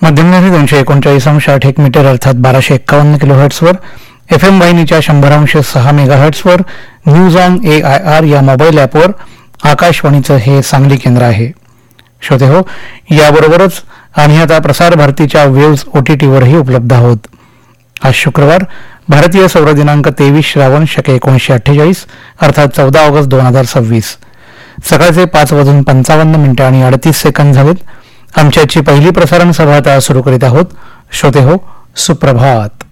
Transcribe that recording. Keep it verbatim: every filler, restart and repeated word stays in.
मध्यमलहरी दोनशे एकोणचाळीस अंश आठ एक मीटर अर्थात बाराशे एक्कावन्न किलो हर्ट्सवर, एफ एम वाहिनीच्या शंभर अंश सहा mega हर्ट्सवर, news on A I R या मोबाईल ॲपवर आकाशवाणीचं हे सांगली केंद्र आहे. श्रोते हो, याबरोबरच आम्ही आता प्रसार भारतीच्या वेव्ज ओटीटीवरही उपलब्ध आहोत. आज शुक्रवार, भारतीय सौर दिनांक तेवीस श्रावण शके एकोणीसशे अठ्ठेचाळीस अर्थात चौदा ऑगस्ट दोन हजार सव्वीस सकाळचे पाच वाजून पंचावन्न मिनिटं आणि अडतीस सेकंद झालेत. आमच्याची पहिली प्रसारण सभा आता सुरू करीत आहोत. श्रोते हो, सुप्रभात.